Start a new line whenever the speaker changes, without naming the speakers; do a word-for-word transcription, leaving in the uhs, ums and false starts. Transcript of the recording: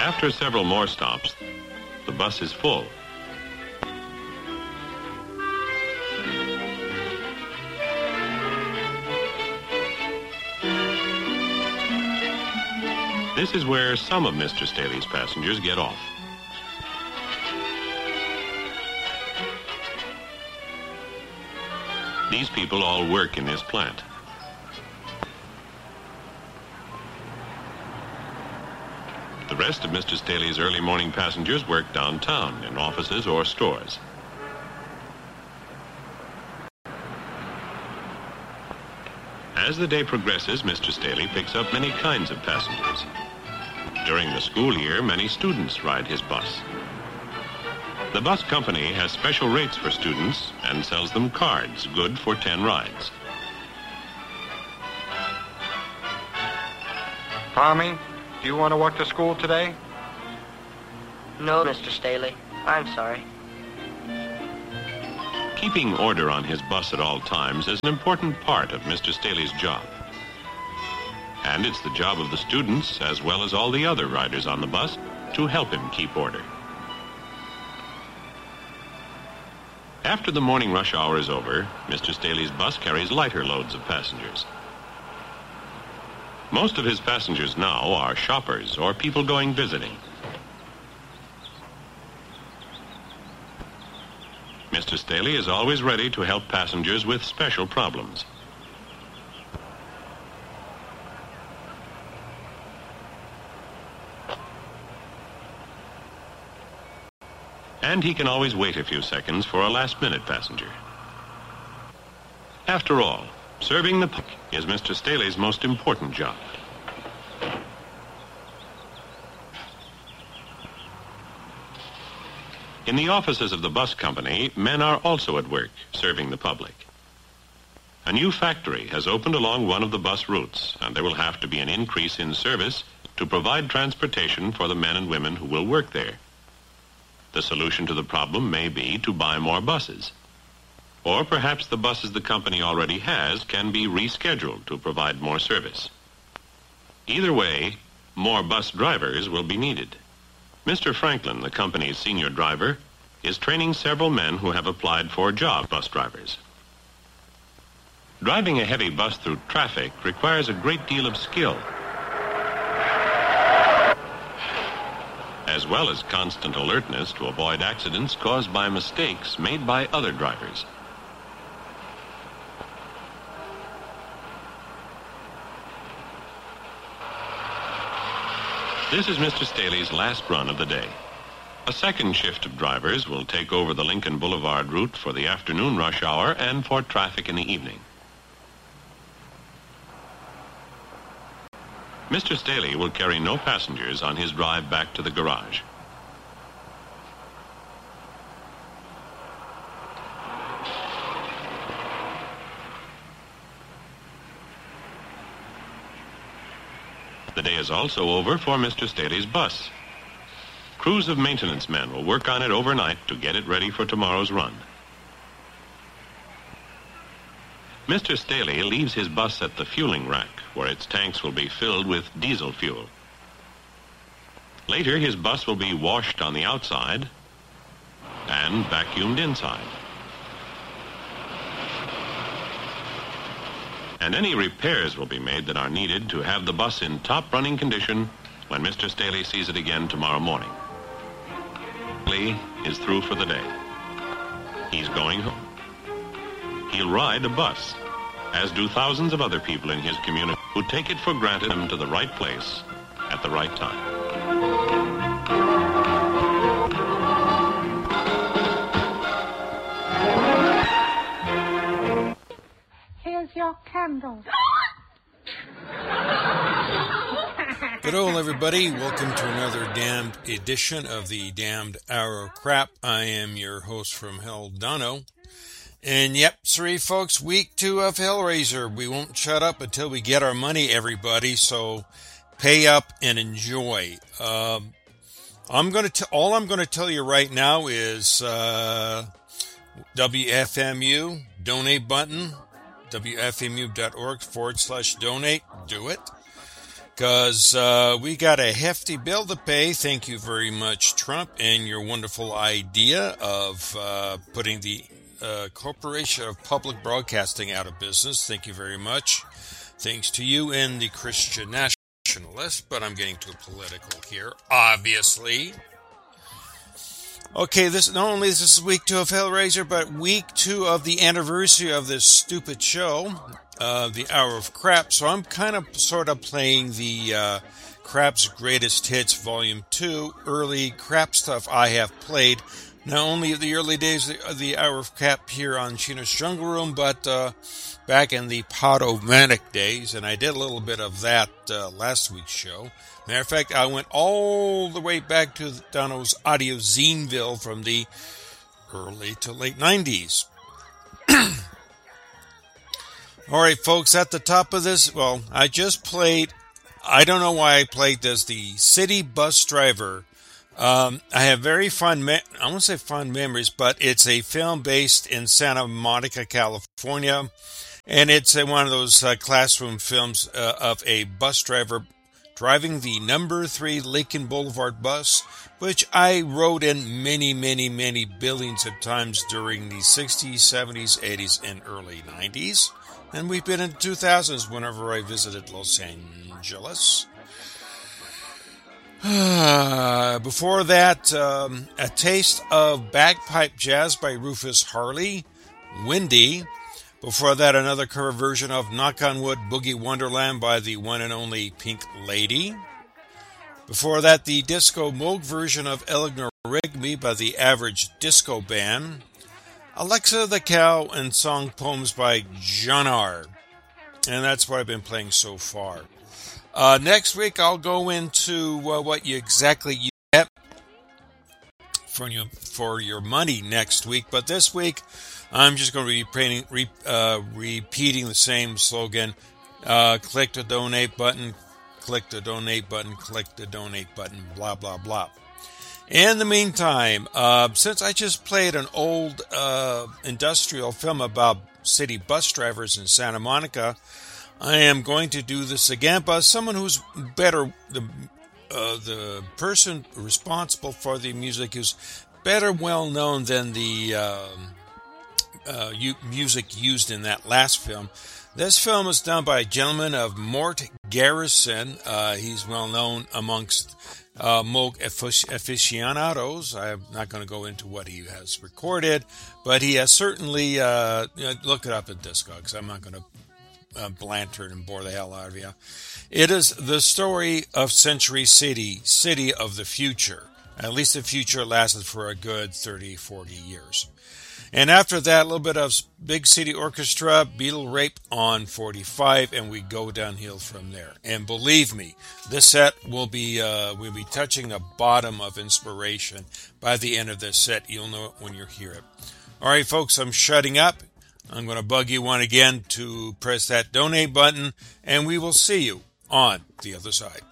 After several more stops, the bus is full. This is where some of Mister Staley's passengers get off. These people all work in this plant. The rest of Mister Staley's early morning passengers work downtown in offices or stores. As the day progresses, Mister Staley picks up many kinds of passengers. During the school year, many students ride his bus. The bus company has special rates for students and sells them cards good for ten rides.
Tommy, do you want to walk to school today?
No, Mister Staley. I'm sorry.
Keeping order on his bus at all times is an important part of Mister Staley's job. And it's the job of the students, as well as all the other riders on the bus, to help him keep order. After the morning rush hour is over, Mister Staley's bus carries lighter loads of passengers. Most of his passengers now are shoppers or people going visiting. Mister Staley is always ready to help passengers with special problems. And he can always wait a few seconds for a last-minute passenger. After all, serving the public is Mister Staley's most important job. In the offices of the bus company, men are also at work, serving the public. A new factory has opened along one of the bus routes, and there will have to be an increase in service to provide transportation for the men and women who will work there. The solution to the problem may be to buy more buses. Or perhaps the buses the company already has can be rescheduled to provide more service. Either way, more bus drivers will be needed. Mister Franklin, the company's senior driver, is training several men who have applied for job bus drivers. Driving a heavy bus through traffic requires a great deal of skill, as well as constant alertness to avoid accidents caused by mistakes made by other drivers. This is Mister Staley's last run of the day. A second shift of drivers will take over the Lincoln Boulevard route for the afternoon rush hour and for traffic in the evening. Mister Staley will carry no passengers on his drive back to the garage. The day is also over for Mister Staley's bus. Crews of maintenance men will work on it overnight to get it ready for tomorrow's run. Mister Staley leaves his bus at the fueling rack, where its tanks will be filled with diesel fuel. Later, his bus will be washed on the outside and vacuumed inside. And any repairs will be made that are needed to have the bus in top running condition when Mister Staley sees it again tomorrow morning. Staley is through for the day. He's going home. He'll ride a bus, as do thousands of other people in his community who take it for granted him to the right place at the right time.
Here's your candle.
Good old everybody, welcome to another damned edition of the Damned Hour of Crap. I am your host from Hell, Dono. And yep, sorry folks, week two of Hellraiser. We won't shut up until we get our money, everybody, so pay up and enjoy. Um, I'm going to all I'm going to tell you right now is uh, W F M U donate button, W F M U dot org forward slash donate. Do it. because uh, we got a hefty bill to pay. Thank you very much, Trump, and your wonderful idea of uh, putting the uh, Corporation of Public Broadcasting out of business. Thank you very much. Thanks to you and the Christian Nationalist, but I'm getting too political here, obviously. Okay, this not only is this week two of Hellraiser, but week two of the anniversary of this stupid show, uh, the Hour of Crap. So I'm kind of sort of playing the uh, Crap's Greatest Hits Volume two, early crap stuff I have played. Not only the early days of the Hour of Crap here on Chino's Jungle Room, but uh, back in the Podomanic days, and I did a little bit of that uh, last week's show. Matter of fact, I went all the way back to Dono's Audio Zineville from the early to late nineties. All right, folks, at the top of this, well, I just played, I don't know why I played this, the City Bus Driver. Um, I have very fun, me- I won't say fun memories, but it's a film based in Santa Monica, California, and it's uh, one of those uh, classroom films uh, of a bus driver driving the number three Lincoln Boulevard bus, which I rode in many, many, many billions of times during the sixties, seventies, eighties, and early nineties. And we've been in the two thousands whenever I visited Los Angeles. Before that, um, A Taste of Bagpipe Jazz by Rufus Harley, Windy. Before that, another cover version of Knock on Wood, Boogie Wonderland by the one and only Pink Lady. Before that, the Disco Moog version of Eleanor Rigby by the Average Disco Band. Alexa the Cow and Song Poems by John R. And that's what I've been playing so far. Uh, next week, I'll go into uh, what you exactly you get for your, for your money next week. But this week, I'm just going to be repeating, re, uh, repeating the same slogan. Uh, click the donate button, click the donate button, click the donate button, blah, blah, blah. In the meantime, uh, since I just played an old uh, industrial film about city bus drivers in Santa Monica, I am going to do this again, but someone who's better, the uh, the person responsible for the music is better well known than the uh, uh, music used in that last film. This film is done by a gentleman of Mort Garrison. Uh, he's well known amongst uh, Moog aficionados. I'm not going to go into what he has recorded, but he has certainly, uh, you know, look it up at Discogs. I'm not going to Uh, blanter and bore the hell out of you. It is the story of Century City, city of the future. At least the future lasted for a good thirty, forty years. And after that, a little bit of Big City Orchestra, Beatle Rape on forty-five, and we go downhill from there. And believe me, this set will be, uh, we'll be touching the bottom of inspiration by the end of this set. You'll know it when you hear it. All right, folks, I'm shutting up. I'm going to bug you one again to press that donate button, and we will see you on the other side.